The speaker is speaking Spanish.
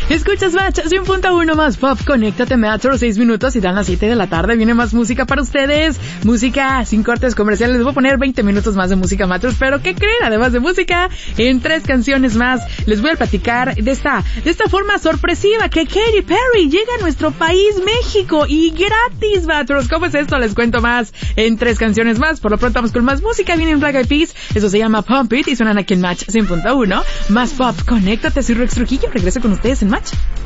Escuchas Match 100.1 más pop. Conéctate, Metro, 6 minutos y dan las 7 de la tarde. Viene más música para ustedes. Música sin cortes comerciales. Les voy a poner 20 minutos más de música, Matros. Pero ¿qué creen? Además de música, en 3 canciones más les voy a platicar de esta forma sorpresiva que Katy Perry llega a nuestro país, México, y gratis, Matros. ¿Cómo es esto? Les cuento más en 3 canciones más. Por lo pronto vamos con más música. Vienen Black Eyed Peas. Eso se llama Pump It y suenan aquí en Match 100.1 más pop. Conéctate, soy Rex Trujillo. Regreso con ustedes en Match.